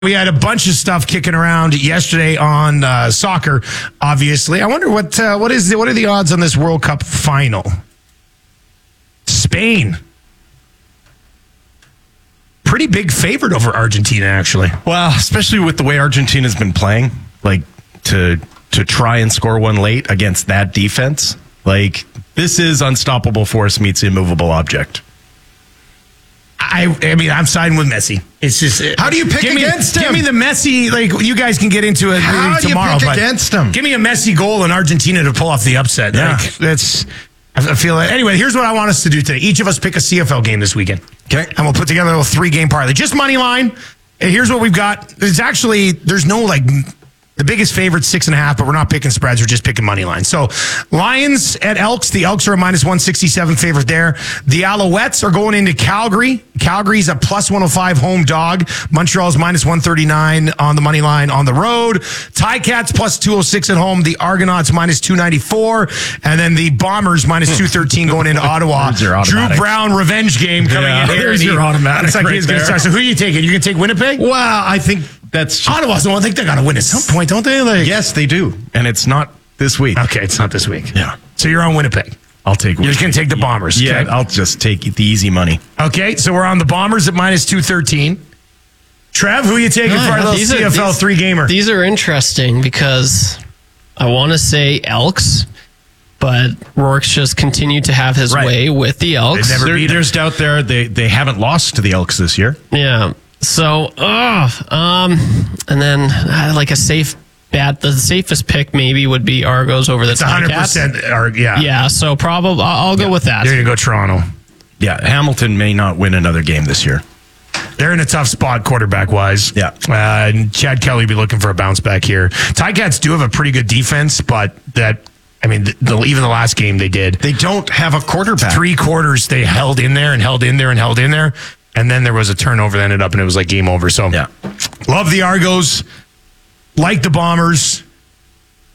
We had a bunch of stuff kicking around yesterday on soccer. Obviously, I wonder what are the odds on this World Cup final? Spain, pretty big favorite over Argentina, actually. Well, especially with the way Argentina's been playing, like to try and score one late against that defense, like this is unstoppable force meets immovable object. I mean, I'm siding with Messi. It's just how do you pick against him? Give me the Messi. Like you guys can get into it how tomorrow. Do you pick against him? Give me a Messi goal in Argentina to pull off the upset. Yeah. Like, that's. I feel like. Anyway, here's what I want us to do today. Each of us pick a CFL game this weekend. Okay, and we'll put together a little 3-game parlay. Just money line. And here's what we've got. There's no like. The biggest favorite 6.5, but we're not picking spreads. We're just picking money line. So Lions at Elks. The Elks are a -167 favorite there. The Alouettes are going into Calgary. Calgary's a +105 home dog. Montreal's -139 on the money line on the road. Ticats +206 at home. The Argonauts -294. And then the Bombers -213 going into Ottawa. Drew Brown revenge game coming in here. There's your automatic. It's like right he's going to start. So who are you taking? You can take Winnipeg? Well, I think that's just, Ottawa's the one. I think they got to win at some point, don't they? Like, yes, they do, and it's not this week. Okay, it's not this week. Yeah. So you're on Winnipeg. I'll take. You're just going to take the Bombers. Yeah, okay? I'll just take the easy money. Okay, so we're on the Bombers at -213. Trev, who are you taking for our little CFL 3-gamer? These are interesting because I want to say Elks, but Rourke's just continued to have his way with the Elks. There's doubt there. They haven't lost to the Elks this year. Yeah. So, and then like a safe bet, the safest pick maybe would be Argos over the Ticats. 100%. Yeah. Yeah. So probably I'll go with that. You're going to go Toronto. Yeah. Hamilton may not win another game this year. They're in a tough spot quarterback-wise. Yeah. And Chad Kelly will be looking for a bounce back here. Ticats do have a pretty good defense, but even the last game they did. They don't have a quarterback. 3 quarters they held in there and held in there and held in there. And then there was a turnover that ended up and it was like game over. So, yeah. Love the Argos. Like the Bombers.